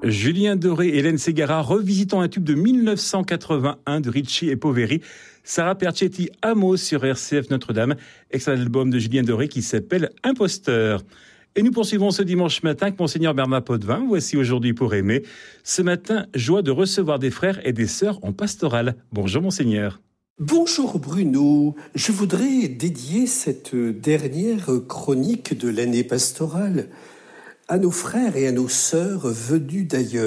Julien Doré et Hélène Ségara revisitant un tube de 1981 de Ricci et Poveri, Sarah Perchetti Amo sur RCF Notre-Dame, extrait l'album de Julien Doré qui s'appelle Imposteur. Et nous poursuivons ce dimanche matin avec Monseigneur Bernard Potvin. Voici aujourd'hui pour aimer. Ce matin, joie de recevoir des frères et des sœurs en pastorale. Bonjour Monseigneur. Bonjour Bruno, je voudrais dédier cette dernière chronique de l'année pastorale à nos frères et à nos sœurs venus d'ailleurs.